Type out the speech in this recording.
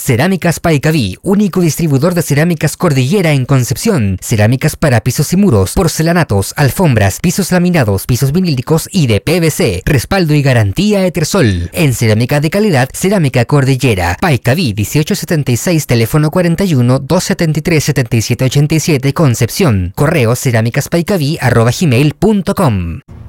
Cerámicas Paicaví, único distribuidor de cerámicas Cordillera en Concepción. Cerámicas para pisos y muros, porcelanatos, alfombras, pisos laminados, pisos vinílicos y de PVC. Respaldo y garantía Etersol. En cerámica de calidad, Cerámica Cordillera. Paicaví 1876, teléfono 41 273 7787, Concepción. Correo cerámicaspaicaví@gmail.com.